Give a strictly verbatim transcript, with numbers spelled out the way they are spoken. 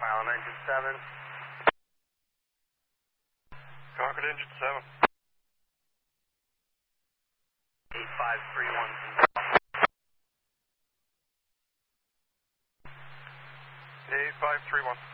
Pilot Engine seven. Concord Engine seven. eight five three one. eight five three one.